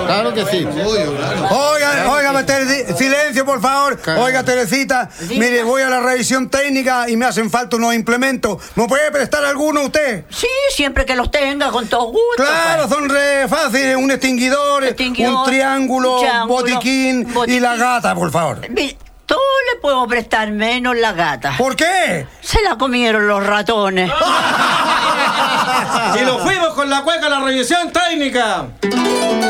Claro que sí. Oiga, silencio, por favor. Oiga, Teresita, mire, voy a la revisión técnica y me hacen falta unos implementos. ¿Me puede prestar alguno usted? Sí, siempre que los tenga, con todo gusto. Claro, pues. son re fáciles. Un extinguidor, un triángulo, botiquín y la gata, por favor. Todo le puedo prestar menos la gata. ¿Por qué? Se la comieron los ratones. Y nos fuimos con la cueca a la revisión técnica.